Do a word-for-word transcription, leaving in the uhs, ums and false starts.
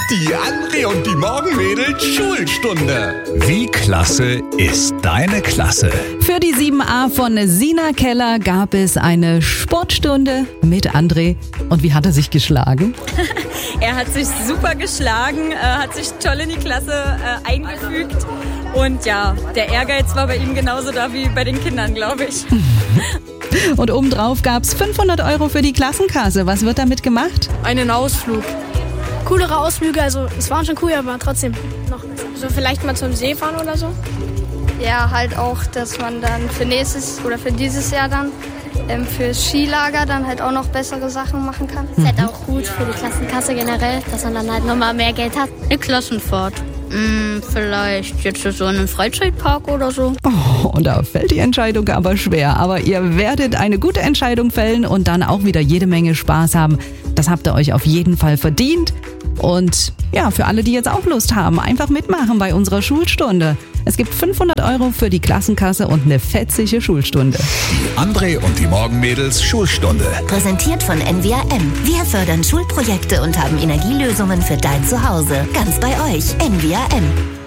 Die André und die Morgenmädels Schulstunde. Wie klasse ist deine Klasse? Für die sieben a von Sina Keller gab es eine Sportstunde mit André. Und wie hat er sich geschlagen? Er hat sich super geschlagen, äh, hat sich toll in die Klasse äh, eingefügt. Und ja, der Ehrgeiz war bei ihm genauso da wie bei den Kindern, glaube ich. Und obendrauf gab es fünfhundert Euro für die Klassenkasse. Was wird damit gemacht? Einen Ausflug. Coolere Ausflüge, also es waren schon cool, aber trotzdem noch besser. So vielleicht mal zum See fahren oder so? Ja, halt auch, dass man dann für nächstes oder für dieses Jahr dann ähm, fürs Skilager dann halt auch noch bessere Sachen machen kann. Ist halt auch gut für die Klassenkasse generell, dass man dann halt nochmal mehr Geld hat. Eine Klassenfahrt. Hm, vielleicht jetzt so in einen Freizeitpark oder so. Oh, und da fällt die Entscheidung aber schwer. Aber ihr werdet eine gute Entscheidung fällen und dann auch wieder jede Menge Spaß haben. Das habt ihr euch auf jeden Fall verdient. Und ja, für alle, die jetzt auch Lust haben, einfach mitmachen bei unserer Schulstunde. Es gibt fünfhundert Euro für die Klassenkasse und eine fetzige Schulstunde. Die André und die Morgenmädels Schulstunde. Präsentiert von N V R M. Wir fördern Schulprojekte und haben Energielösungen für dein Zuhause. Ganz bei euch. N V R M.